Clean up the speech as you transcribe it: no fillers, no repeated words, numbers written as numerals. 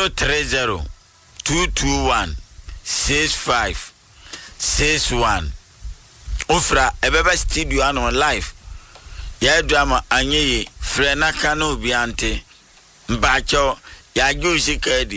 030 221 6561 Ofra ebeba studio ano live ya drama anyeye frena kano biante mbacho ya juicy kedi